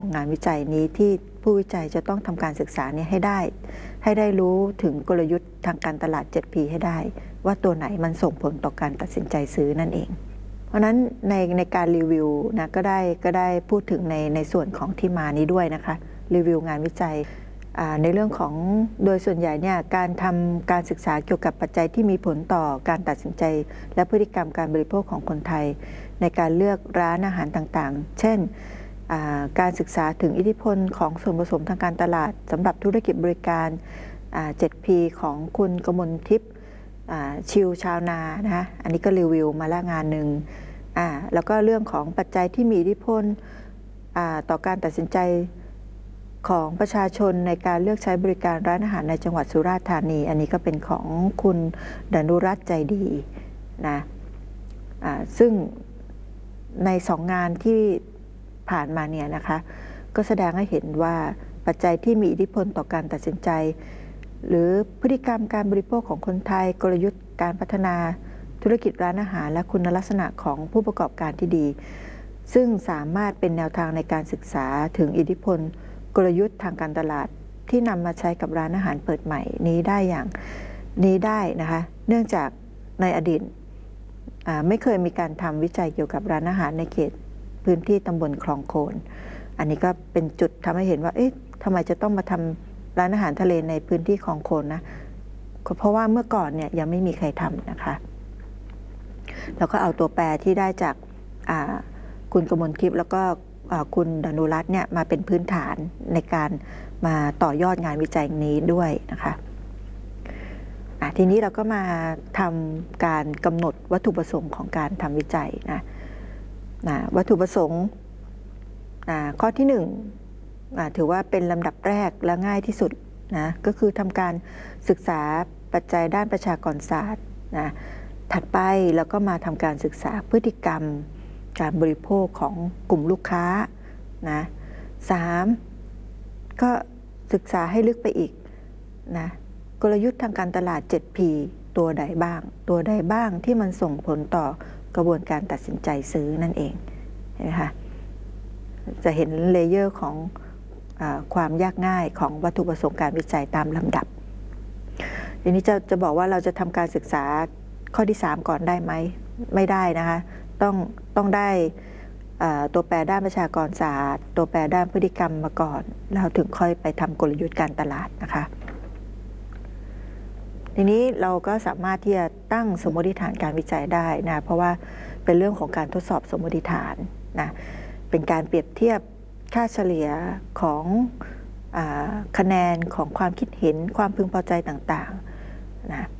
งานวิจัยนี้ที่ผู้วิจัยจะต้องทำการศึกษาเนี่ยให้ได้รู้ถึงกลยุทธ์ทางการตลาด 7P ให้ได้ว่าตัวไหนมันส่งผลต่อการตัดสินใจซื้อนั่นเองเพราะนั้นในการรีวิวนะก็ได้พูดถึงในส่วนของที่มานี้ด้วยนะคะรีวิวงานวิจัยในเรื่องของโดยส่วนใหญ่เนี่ยการทำการศึกษาเกี่ยวกับปัจจัยที่มีผลต่อการตัดสินใจและพฤติกรรมการบริโภคของคนไทยในการเลือกร้านอาหารต่างๆเช่นการศึกษาถึงอิทธิพลของส่วนผสมทางการตลาดสำหรับธุรกิจบริการ 7P ของคุณกมลทิพย์ชิวชาวนานะคะอันนี้ก็รีวิวมาแล้วงานหนึ่งแล้วก็เรื่องของปัจจัยที่มีอิทธิพลต่อการตัดสินใจของประชาชนในการเลือกใช้บริการร้านอาหารในจังหวัดสุราษฎร์ธานีอันนี้ก็เป็นของคุณดนุรัตน์ใจดีนะซึ่งใน2 งานที่ผ่านมาเนี่ยนะคะก็แสดงให้เห็นว่าปัจจัยที่มีอิทธิพลต่อการตัดสินใจหรือพฤติกรรมการบริโภคของคนไทยกลยุทธ์การพัฒนาธุรกิจร้านอาหารและคุณลักษณะของผู้ประกอบการที่ดีซึ่งสามารถเป็นแนวทางในการศึกษาถึงอิทธิพลกลยุทธ์ทางการตลาดที่นำมาใช้กับร้านอาหารเปิดใหม่นี้ได้นะคะเนื่องจากในอดีตไม่เคยมีการทำวิจัยเกี่ยวกับร้านอาหารในเขตพื้นที่ตำบลคลองโคนอันนี้ก็เป็นจุดทำให้เห็นว่าทำไมจะต้องมาทำร้านอาหารทะเลในพื้นที่คลองโคนนะเพราะว่าเมื่อก่อนเนี่ยยังไม่มีใครทำนะคะแล้วก็เอาตัวแปรที่ได้จากคุณกมลทิพย์แล้วก็คุณดนุรัตน์เนี่ยมาเป็นพื้นฐานในการมาต่อยอดงานวิจัยนี้ด้วยนะคะทีนี้เราก็มาทำการกำหนดวัตถุประสงค์ของการทำวิจัยนะวัตถุประสงค์ข้อที่1ถือว่าเป็นลำดับแรกและง่ายที่สุดนะก็คือทำการศึกษาปัจจัยด้านประชากรศาสตร์นะถัดไปแล้วก็มาทำการศึกษาพฤติกรรมการบริโภคของกลุ่มลูกค้านะ3ก็ศึกษาให้ลึกไปอีกนะกลยุทธ์ทางการตลาด 7P ตัวใดบ้างที่มันส่งผลต่อกระบวนการตัดสินใจซื้อนั่นเองเห็นไหมคะจะเห็นเลเยอร์ของความยากง่ายของวัตถุประสงค์การวิจัยตามลำดับทีนี้จะบอกว่าเราจะทำการศึกษาข้อที่3ก่อนได้ไหมไม่ได้นะคะต้องได้ตัวแปรด้านประชากรศาสตร์ตัวแปรด้านพฤติกรรมมาก่อนแล้วถึงค่อยไปทำกลยุทธ์การตลาดนะคะทีนี้เราก็สามารถที่จะตั้งสมมติฐานการวิจัยได้นะเพราะว่าเป็นเรื่องของการทดสอบสมมติฐานนะเป็นการเปรียบเทียบค่าเฉลี่ยของคะแนนของความคิดเห็นความพึงพอใจต่างๆนะ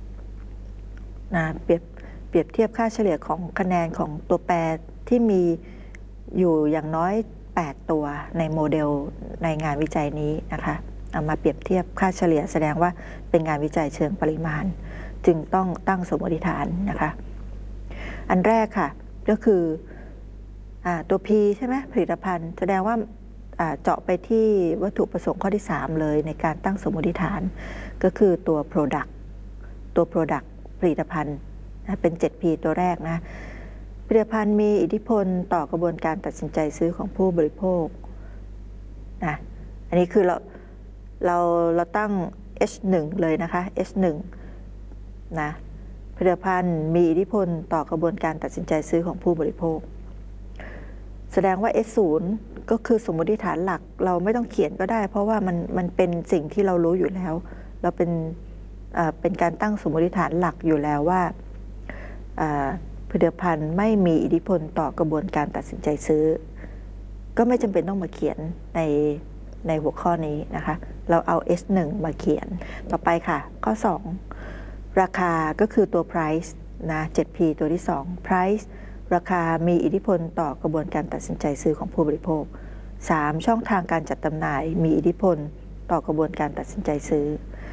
เปรียบเทียบค่าเฉลี่ยของคะแนนของตัวแปรที่มีอยู่อย่างน้อย8ตัวในโมเดลในงานวิจัยนี้นะคะเอามาเปรียบเทียบค่าเฉลี่ยแสดงว่าเป็นงานวิจัยเชิงปริมาณจึงต้องตั้งสมมติฐานนะคะอันแรกค่ะก็คือตัว P ใช่ไหมผลิตภัณฑ์แสดงว่าเจาะไปที่วัตถุประสงค์ข้อที่3เลยในการตั้งสมมติฐานก็คือตัว Product ผลิตภัณฑ์เป็น 7P ตัวแรกนะผลิตภัณฑ์มีอิทธิพลต่อกระบวนการตัดสินใจซื้อของผู้บริโภคนะอันนี้คือเราตั้ง H1 เลยนะคะ H1 นะผลิตภัณฑ์มีอิทธิพลต่อกระบวนการตัดสินใจซื้อของผู้บริโภคแสดงว่า S0 ก็คือสมมติฐานหลักเราไม่ต้องเขียนก็ได้เพราะว่ามันเป็นสิ่งที่เรารู้อยู่แล้วเราเป็นการตั้งสมมติฐานหลักอยู่แล้วว่าผลิตภัณฑ์ไม่มีอิทธิพลต่อกระบวนการตัดสินใจซื้อก็ไม่จำเป็นต้องมาเขียนในหัวข้อนี้นะคะเราเอา S1 มาเขียนต่อไปค่ะข้อ2ราคาก็คือตัว price นะ 7P ตัวที่2 price ราคามีอิทธิพลต่อกระบวนการตัดสินใจซื้อของผู้บริโภค3ช่องทางการจัดจำหน่ายมีอิทธิพลต่อกระบวนการตัดสินใจซื้อ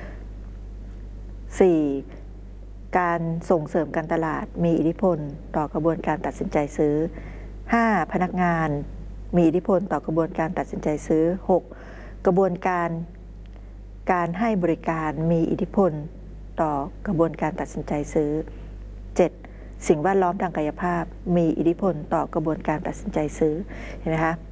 4การส่งเสริมการตลาดมีอิทธิพลต่อกระบวนการตัดสินใจซื้อ5พนักงานมีอิทธิพลต่อกระบวนการตัดสินใจซื้อ6กระบวนการให้บริการมีอิทธิพลต่อกระบวนการตัดสินใจซื้อ7สิ่งแวดล้อมทางกายภาพมีอิทธิพลต่อกระบวนการตัดสินใจซื้อเห็นไหมคะ